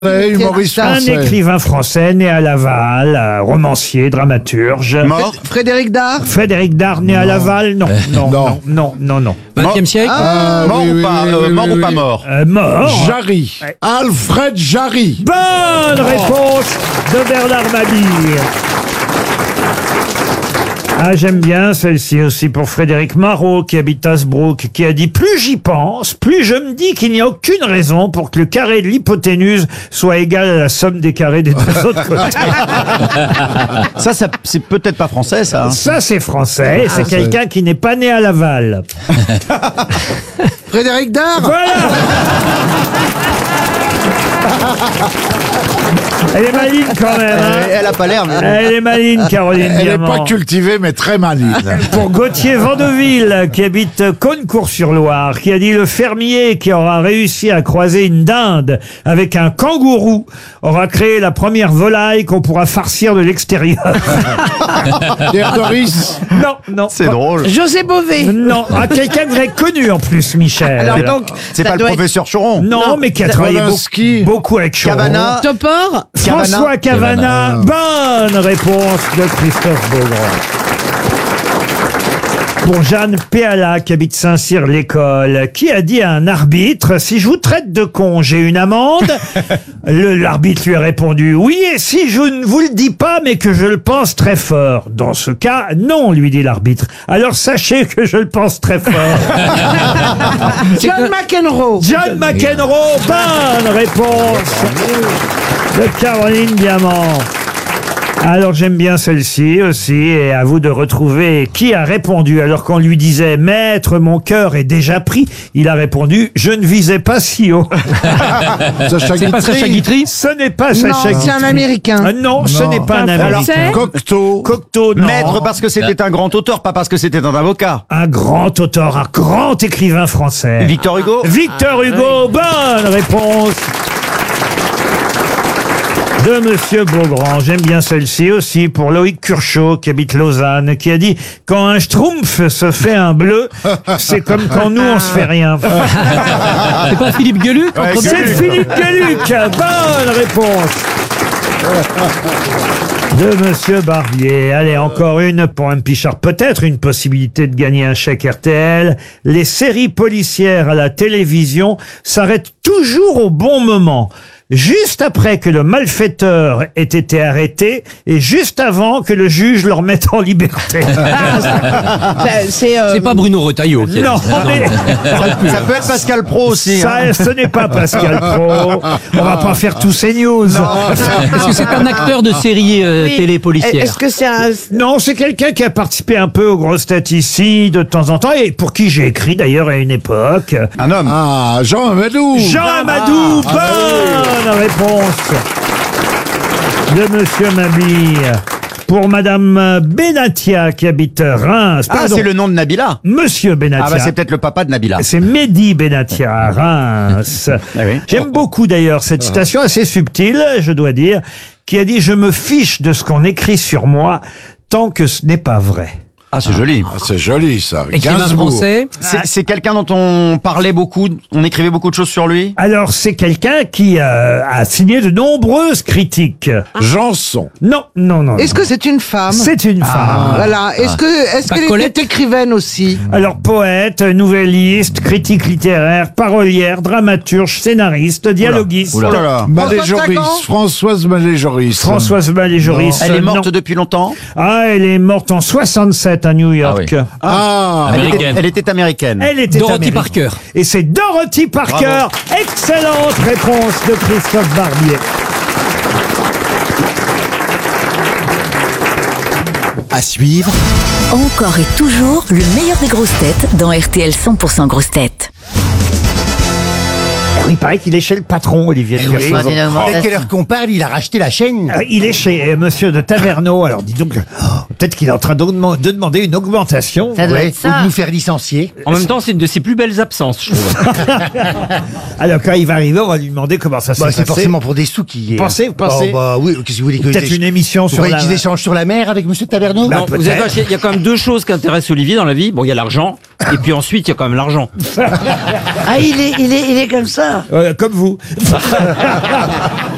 Humoriste Un français. écrivain français né à Laval, romancier, dramaturge. Mort. Frédéric Dard. Frédéric Dard né à Laval, non. Non. 20e siècle. Mort ou pas Mort ou pas mort? Mort. Jarry. Alfred Jarry. Bonne réponse de Bernard Mabille. Ah, j'aime bien celle-ci aussi pour Frédéric Marot, qui habite Hasbrook, qui a dit « Plus j'y pense, plus je me dis qu'il n'y a aucune raison pour que le carré de l'hypoténuse soit égal à la somme des carrés des deux autres côtés. Ça c'est peut-être pas français, ça. » Ça, c'est français, c'est quelqu'un qui n'est pas né à Laval. Frédéric Dard. Voilà. Elle est maligne quand même, hein. Elle a pas l'air, mais... Elle est maligne, Caroline Elle n'est Diamant. pas cultivée, mais très maligne. Pour Gauthier Vandeville, qui habite Caunecourt-sur-Loire, qui a dit « Le fermier qui aura réussi à croiser une dinde avec un kangourou aura créé la première volaille qu'on pourra farcir de l'extérieur. Pierre Doris. » Non. C'est drôle. José Bové. Non, quelqu'un que vous avez connu en plus, Michel. Alors donc, C'est ça pas le doit être professeur Choron. Non, mais qui a travaillé Polanski. beaucoup avec Choron. Cavana. Topor. François Cavana. Bonne réponse de Christophe Beaugrand. Pour Jeanne Péala, qui habite Saint-Cyr-l'École, qui a dit à un arbitre « Si je vous traite de con, j'ai une amende ?» L'arbitre lui a répondu « Oui, et si je ne vous le dis pas, mais que je le pense très fort ?» Dans ce cas, non, lui dit l'arbitre. « Alors sachez que je le pense très fort. » John McEnroe. John McEnroe, bonne réponse de Caroline Diamant. Alors j'aime bien celle-ci aussi, et à vous de retrouver qui a répondu alors qu'on lui disait « Maître, mon cœur est déjà pris », il a répondu « Je ne visais pas si haut ». Sacha C'est pas Sacha Guitry. Guitry. Ce n'est pas Non, Sacha c'est un Guitry. Américain. Non, ce n'est pas un Français. Américain. Cocteau. Cocteau, non. Maître parce que c'était un grand auteur, pas parce que c'était un avocat. Un grand auteur, un grand écrivain français. Victor Hugo. Victor Hugo, bonne réponse de Monsieur Beaugrand. J'aime bien celle-ci aussi pour Loïc Curchot, qui habite Lausanne, qui a dit « Quand un schtroumpf se fait un bleu, c'est comme quand nous, on se fait rien. C'est pas Philippe Gueluc. » C'est Philippe Gueluc. Bonne réponse de Monsieur Barbier. Allez, encore une pour un Pichard. Peut-être une possibilité de gagner un chèque RTL. Les séries policières à la télévision s'arrêtent toujours au bon moment. Juste après que le malfaiteur ait été arrêté et juste avant que le juge le remette en liberté. C'est pas Bruno Retailleau. Non, mais Ça peut être Pascal Pro aussi. hein. ça, ce n'est pas Pascal Pro. On va pas faire tous ces news. Est-ce que c'est un acteur de série télé policière? Est-ce que c'est un... Non, c'est quelqu'un qui a participé un peu aux grosses têtes ici de temps en temps et pour qui j'ai écrit d'ailleurs à une époque. Un homme. Ah, Jean Amadou. Jean Amadou, bonne réponse de Monsieur Mabille. Pour Madame Benatia qui habite Reims. Ah, Pardon, c'est le nom de Nabila. Monsieur Benatia. Ah bah c'est peut-être le papa de Nabila. C'est Mehdi Benatia à Reims. oui. J'aime beaucoup d'ailleurs cette citation assez subtile, je dois dire, qui a dit « Je me fiche de ce qu'on écrit sur moi tant que ce n'est pas vrai ». Ah, c'est joli. Ah, c'est joli, ça. Écrivain Gainsbourg. français. C'est quelqu'un dont on parlait beaucoup, on écrivait beaucoup de choses sur lui. Alors, c'est quelqu'un qui a signé de nombreuses critiques. Janson. Non. Est-ce que c'est une femme? C'est une femme. Voilà. Est-ce Pas qu'elle Colette. était écrivaine aussi? Alors, poète, nouvelliste, critique littéraire, parolière, dramaturge, scénariste, dialoguiste. Oh là là. Maléjoris. Françoise Maléjoris. Françoise Maléjoris. Elle est morte non. depuis longtemps. Ah, elle est morte en 67 à New York. Ah. Elle était américaine. Elle était Dorothy américaine. Parker. Et c'est Dorothy Parker. Excellente réponse de Christophe Barbier. À suivre, Encore et toujours le meilleur des grosses têtes dans RTL 100% grosses têtes. Il paraît qu'il est chez le patron, Olivier de Kersauzon. dès quelle heure qu'on parle, il a racheté la chaîne. Il est chez Monsieur de Taverneau. Alors, dis donc, peut-être qu'il est en train de demander une augmentation. Ou de nous faire licencier. En même temps, c'est une de ses plus belles absences, je trouve. Alors, quand il va arriver, on va lui demander comment ça s'est Bah, passé. c'est forcément pour des sous qui... Vous pensez Oh, bah oui, qu'est-ce que vous voulez que Peut-être une émission Vous sur croyez la... qu'ils échangent sur la mer avec Monsieur Taverneau? Bah, Non, vous peut-être. savez, il y a quand même deux choses qui intéressent Olivier dans la vie. Bon, il y a l'argent, et puis ensuite, il y a quand même l'argent. Ah, il est comme ça. Comme vous.